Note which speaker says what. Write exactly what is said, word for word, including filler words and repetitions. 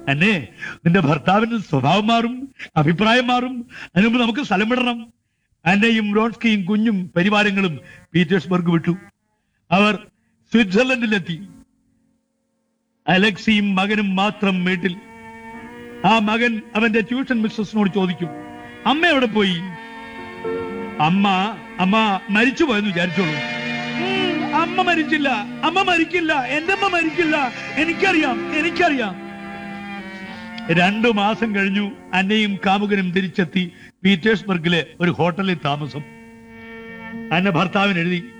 Speaker 1: അന്നെ നിന്റെ ഭർത്താവിന്റെ സ്വഭാവം മാറും, അഭിപ്രായം മാറും. അതിനു മുമ്പ് നമുക്ക് സ്ഥലം വിടണം. അന്നയും റോൺസ്കിയും കുഞ്ഞും പരിവാരങ്ങളും പീറ്റേഴ്സ്ബർഗ് വിട്ടു. അവർ സ്വിറ്റ്സർലൻഡിലെത്തി. അലക്സിയും മകനും മാത്രം വീട്ടിൽ. ആ മകൻ അവന്റെ ട്യൂഷൻ മിസ്സസിനോട് ചോദിക്കും, അമ്മ എവിടെ പോയി? അമ്മ അമ്മ മരിച്ചു പോയെന്ന് വിചാരിച്ചോളൂ. "ഉം, അമ്മ മരിച്ചില്ല, അമ്മ മരിക്കില്ല, എന്റെ അമ്മ മരിക്കില്ല, എനിക്കറിയാം എനിക്കറിയാം." രണ്ടു മാസം കഴിഞ്ഞു. അന്നയും കാമുകനും തിരിച്ചെത്തി പീറ്റേഴ്സ്ബർഗിലെ ഒരു ഹോട്ടലിൽ താമസം. അന്ന ഭർത്താവിന് എഴുതി,